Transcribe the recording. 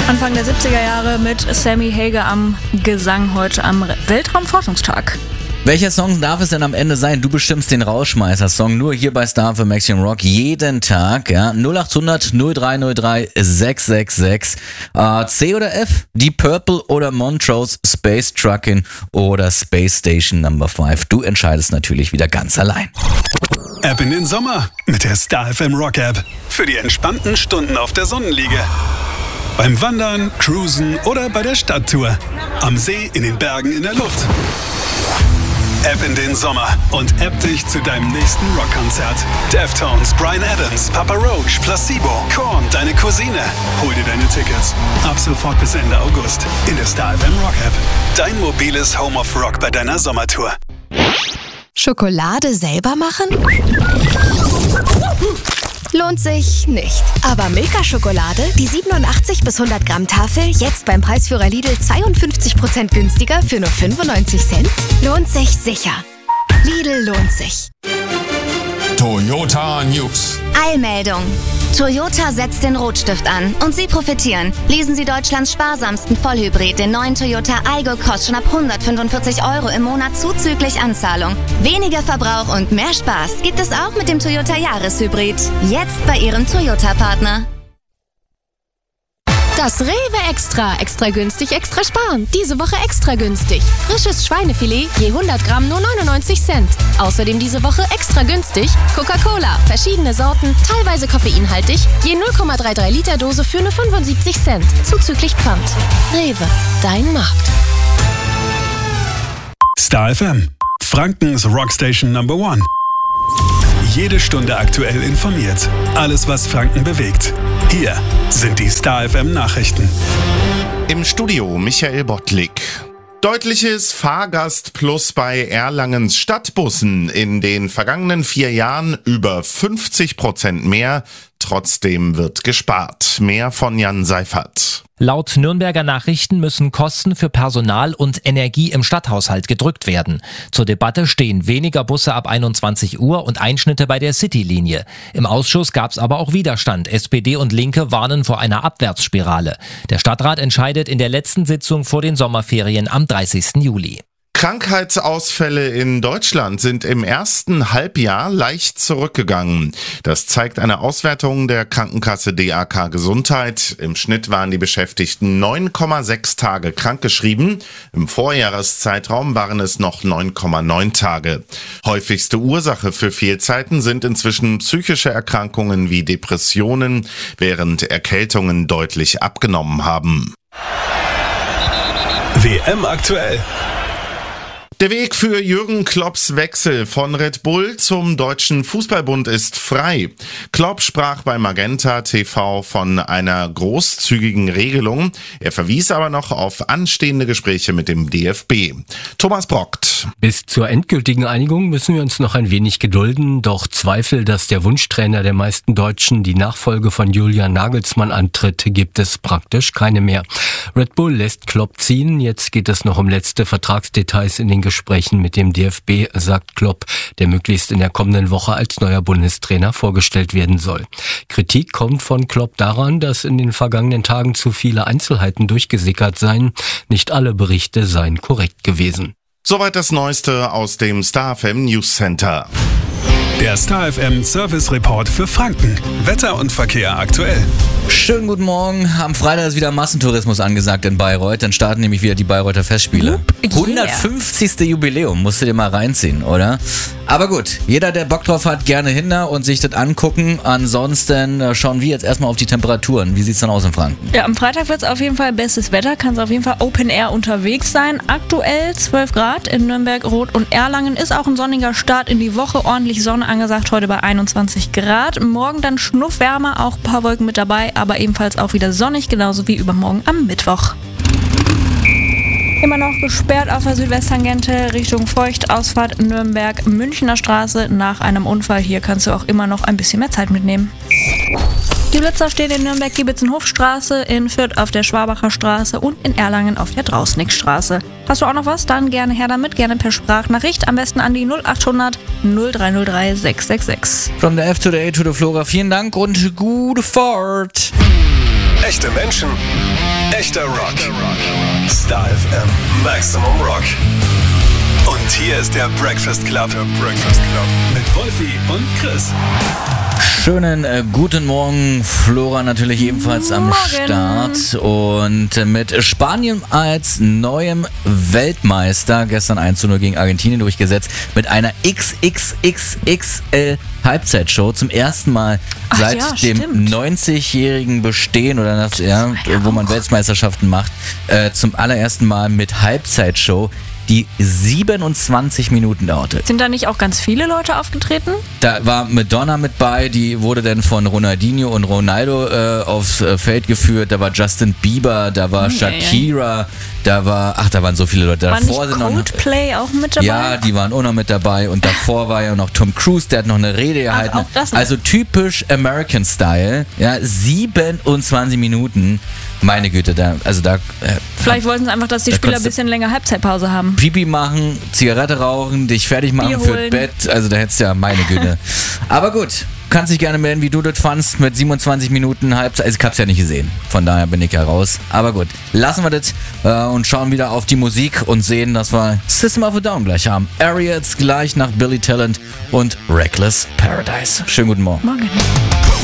Anfang der 70er Jahre mit Sammy Hagar am Gesang heute am Weltraumforschungstag. Welcher Song darf es denn am Ende sein? Du bestimmst den Rausschmeißer-Song nur hier bei Star für Maximum Rock jeden Tag. Ja? 0800 0303 666. C oder F? Deep Purple oder Montrose, Space Truckin' oder Space Station No. 5. Du entscheidest natürlich wieder ganz allein. Ab in den Sommer mit der Star FM Rock App. Für die entspannten Stunden auf der Sonnenliege. Beim Wandern, Cruisen oder bei der Stadttour. Am See, in den Bergen, in der Luft. App in den Sommer und app dich zu deinem nächsten Rockkonzert. Deftones, Bryan Adams, Papa Roach, Placebo, Korn, deine Cousine. Hol dir deine Tickets. Ab sofort bis Ende August in der Star FM Rock App. Dein mobiles Home of Rock bei deiner Sommertour. Schokolade selber machen? Lohnt sich nicht. Aber Milka-Schokolade, die 87 bis 100 Gramm Tafel, jetzt beim Preisführer Lidl 52% günstiger für nur 95 Cent? Lohnt sich sicher. Lidl lohnt sich. Toyota News. Eilmeldung. Toyota setzt den Rotstift an und Sie profitieren. Lesen Sie Deutschlands sparsamsten Vollhybrid, den neuen Toyota Aygo, kostet schon ab 145 € im Monat zuzüglich Anzahlung. Weniger Verbrauch und mehr Spaß gibt es auch mit dem Toyota Jahreshybrid. Jetzt bei Ihrem Toyota-Partner. Das Rewe Extra. Extra günstig, extra sparen. Diese Woche extra günstig. Frisches Schweinefilet, je 100 Gramm nur 99 Cent. Außerdem diese Woche extra günstig Coca-Cola. Verschiedene Sorten, teilweise koffeinhaltig, je 0,33 Liter Dose für nur 75 Cent. Zuzüglich Pfand. Rewe, dein Markt. Star FM, Frankens Rockstation No. 1. Jede Stunde aktuell informiert. Alles, was Franken bewegt. Hier sind die Star FM Nachrichten. Im Studio Michael Bottlik. Deutliches Fahrgastplus bei Erlangens Stadtbussen. In den vergangenen 4 Jahren über 50% mehr. Trotzdem wird gespart. Mehr von Jan Seifert. Laut Nürnberger Nachrichten müssen Kosten für Personal und Energie im Stadthaushalt gedrückt werden. Zur Debatte stehen weniger Busse ab 21 Uhr und Einschnitte bei der Citylinie. Im Ausschuss gab es aber auch Widerstand. SPD und Linke warnen vor einer Abwärtsspirale. Der Stadtrat entscheidet in der letzten Sitzung vor den Sommerferien am 30. Juli. Krankheitsausfälle in Deutschland sind im ersten Halbjahr leicht zurückgegangen. Das zeigt eine Auswertung der Krankenkasse DAK Gesundheit. Im Schnitt waren die Beschäftigten 9,6 Tage krankgeschrieben. Im Vorjahreszeitraum waren es noch 9,9 Tage. Häufigste Ursache für Fehlzeiten sind inzwischen psychische Erkrankungen wie Depressionen, während Erkältungen deutlich abgenommen haben. WM aktuell. Der Weg für Jürgen Klopps Wechsel von Red Bull zum Deutschen Fußballbund ist frei. Klopp sprach bei Magenta TV von einer großzügigen Regelung. Er verwies aber noch auf anstehende Gespräche mit dem DFB. Thomas Brockt. Bis zur endgültigen Einigung müssen wir uns noch ein wenig gedulden. Doch Zweifel, dass der Wunschtrainer der meisten Deutschen die Nachfolge von Julian Nagelsmann antritt, gibt es praktisch keine mehr. Red Bull lässt Klopp ziehen. Jetzt geht es noch um letzte Vertragsdetails in den Gesprächen mit dem DFB, sagt Klopp, der möglichst in der kommenden Woche als neuer Bundestrainer vorgestellt werden soll. Kritik kommt von Klopp daran, dass in den vergangenen Tagen zu viele Einzelheiten durchgesickert seien. Nicht alle Berichte seien korrekt gewesen. Soweit das Neueste aus dem Star FM News Center. Der Star FM Service Report für Franken. Wetter und Verkehr aktuell. Schönen guten Morgen. Am Freitag ist wieder Massentourismus angesagt in Bayreuth. Dann starten nämlich wieder die Bayreuther Festspiele. 150. Jubiläum, musst du dir mal reinziehen, oder? Aber gut, jeder, der Bock drauf hat, gerne hin und sich das angucken. Ansonsten schauen wir jetzt erstmal auf die Temperaturen. Wie sieht's dann aus in Franken? Ja, am Freitag wird es auf jeden Fall bestes Wetter. Kann es auf jeden Fall Open Air unterwegs sein. Aktuell 12 Grad in Nürnberg, Rot und Erlangen. Ist auch ein sonniger Start in die Woche. Ordentlich Sonne angesagt, heute bei 21 Grad. Morgen dann schnuffwärmer, auch ein paar Wolken mit dabei, aber ebenfalls auch wieder sonnig, genauso wie übermorgen am Mittwoch. Immer noch gesperrt auf der Südwesttangente Richtung Feuchtausfahrt Nürnberg, Münchner Straße nach einem Unfall. Hier kannst du auch immer noch ein bisschen mehr Zeit mitnehmen. Die Blitzer stehen in Nürnberg-Giebitzenhofstraße, in Fürth auf der Schwabacher Straße und in Erlangen auf der Drausnickstraße. Hast du auch noch was? Dann gerne her damit, gerne per Sprachnachricht. Am besten an die 0800 0303 666. From the F to the A to the Flora. Vielen Dank und gute Fahrt. Echte Menschen, echter Rock. Star FM Maximum Rock. Und hier ist der Breakfast Club. Mit Wolfi und Chris. Schönen guten Morgen, Flora natürlich ebenfalls am Start und mit Spanien als neuem Weltmeister gestern 1:0 gegen Argentinien durchgesetzt mit einer XXXXL Halbzeitshow zum ersten Mal seit dem 90-jährigen Bestehen oder das, wo man Weltmeisterschaften macht, zum allerersten Mal mit Halbzeitshow, die 27 Minuten dauerte. Sind da nicht auch ganz viele Leute aufgetreten? Da war Madonna mit bei, die wurde dann von Ronaldinho und Ronaldo aufs Feld geführt. Da war Justin Bieber, da war Shakira, da waren so viele Leute. War nicht Coldplay auch mit dabei? Ja, die waren auch noch mit dabei und davor war ja noch Tom Cruise, der hat noch eine Rede gehalten. Also typisch American Style, 27 Minuten. Meine Güte, vielleicht wollten sie einfach, dass die Spieler ein bisschen länger Halbzeitpause haben. Pipi machen, Zigarette rauchen, dich fertig machen für Bett. Also da hättest du ja, meine Güte. Aber gut, kannst dich gerne melden, wie du das fandst mit 27 Minuten Halbzeit. Also ich hab's ja nicht gesehen, von daher bin ich ja raus. Aber gut, lassen wir das und schauen wieder auf die Musik und sehen, dass wir System of a Down gleich haben. Ariats gleich nach Billy Talent und Reckless Paradise. Schönen guten Morgen. Morgen.